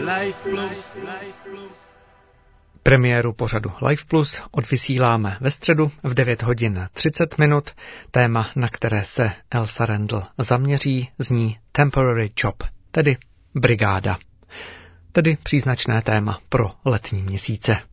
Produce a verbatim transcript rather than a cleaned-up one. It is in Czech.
Premiéru pořadu Life Plus odvysíláme ve středu v devět hodin třicet minut. Téma, na které se Elsa Randall zaměří, zní Temporary Job, tedy brigáda. Tedy příznačné téma pro letní měsíce.